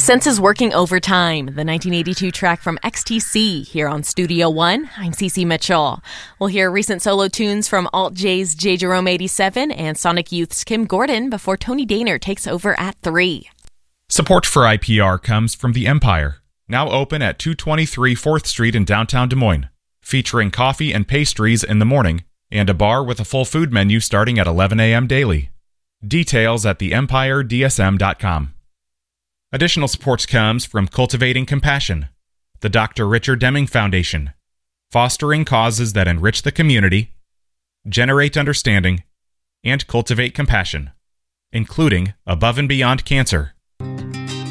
Senses Working Overtime, the 1982 track from XTC, here on Studio One. I'm Cece Mitchell. We'll hear recent solo tunes from Alt J's J. Jerome 87 and Sonic Youth's Kim Gordon before Tony Daner takes over at 3. Support for IPR comes from The Empire, now open at 223 4th Street in downtown Des Moines, featuring coffee and pastries in the morning and a bar with a full food menu starting at 11 a.m. daily. Details at theempiredsm.com. Additional support comes from Cultivating Compassion, the Dr. Richard Deming Foundation, fostering causes that enrich the community, generate understanding, and cultivate compassion, including Above and Beyond Cancer.